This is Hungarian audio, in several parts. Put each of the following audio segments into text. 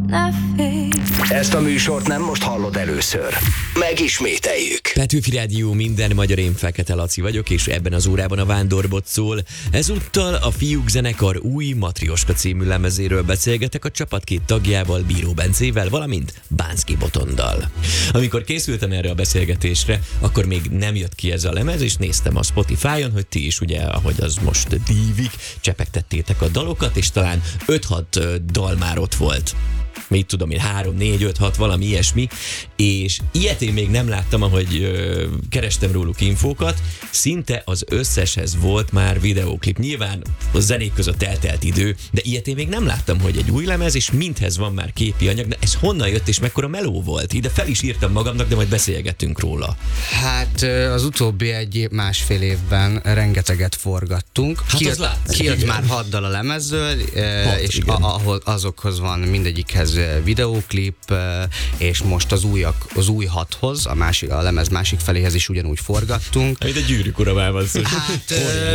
ne félj. Ezt a műsort nem most hallod először. Megismételjük. Petőfi Rádió, minden magyar, én Fekete Laci vagyok, és ebben az órában a Vándorbot szól. Ezúttal a Fiúk zenekar új Matrioska című lemezéről beszélgetek a csapat két tagjával, Bíró Bencével, valamint Bánszky Botondal. Amikor készültem erre a beszélgetésre, akkor még nem jött ki ez a lemez, és néztem a Spotify-on, hogy ti is ugye, ahogy az most dívik, csepegtettétek a dalokat, és talán 5-6 dal már ott volt. Mit tudom én, 3, 4, 5, 6, valami ilyesmi, és ilyet én még nem láttam, ahogy kerestem róluk infókat, szinte az összeshez volt már videóklip. Nyilván a zenék között eltelt idő, de ilyet én még nem láttam, hogy egy új lemez, és mindhez van már képi anyag, de ez honnan jött, és mekkora meló volt? Ide fel is írtam magamnak, de majd beszélgettünk róla. Hát az utóbbi 1,5 évben rengeteget forgattunk. Hát kijött már 6 dal a lemezről, és ahol azokhoz van mindegyikhez videóklip, és most az új 6-hoz, a lemez másik feléhez is ugyanúgy forgattunk. Amit a Gyűrűk Uramában szó. Hát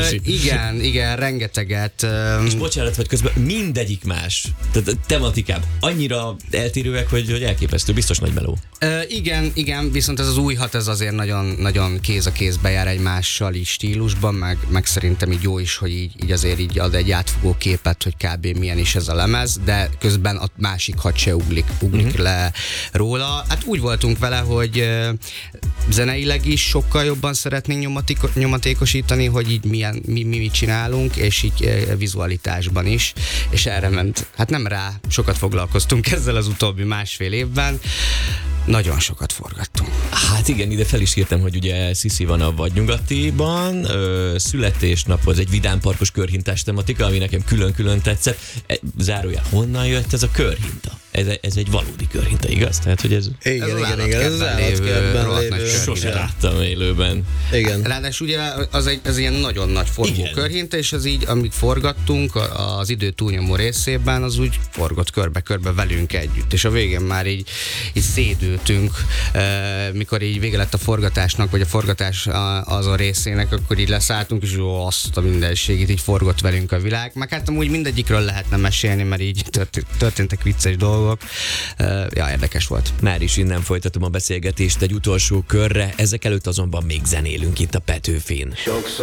igen, rengeteget. És bocsánat, vagy közben mindegyik más. Tehát tematikában annyira eltérőek, hogy elképesztő, biztos nagy meló. Igen, viszont ez az új 6, ez azért nagyon, nagyon kéz a kézbe jár egymással így stílusban, meg szerintem így jó is, hogy így azért így ad egy átfogó képet, hogy kb. Milyen is ez a lemez, de közben a másik 6 se ugrik le róla. Hát úgy voltunk vele, hogy zeneileg is sokkal jobban szeretnénk nyomatékosítani, hogy így mit csinálunk, és így vizualitásban is, és erre ment. Hát nem rá, sokat foglalkoztunk ezzel az utóbbi 1,5 évben, nagyon sokat forgattunk. Hát igen, ide fel is írtam, hogy ugye Sziszi van a Vadnyugatiban, születésnaphoz egy vidámparkos körhintás tematika, ami nekem külön-külön tetszett. Zárójel, honnan jött ez a körhinta? Ez egy valódi körhinta, igaz? Tehát, hogy ez... Igen, ez az állatkertben lévő. Sose láttam élőben. Igen. Ráadásul ugye az ilyen nagyon nagy forgó körhinta, és az így, amit forgattunk az idő túlnyomó részében, az úgy forgott körbe-körbe velünk együtt, és a végén már így szédültünk, mikor így vége lett a forgatásnak, vagy a forgatás azon részének, akkor így leszálltunk, és azt a mindenségét így forgott velünk a világ. Meg hát amúgy mindegyikről lehetne mesélni, mert így történtek vicces dolgok. Érdekes volt. Már is innen folytatom a beszélgetést egy utolsó körre, ezek előtt azonban még zenélünk itt a Petőfin. Sokszor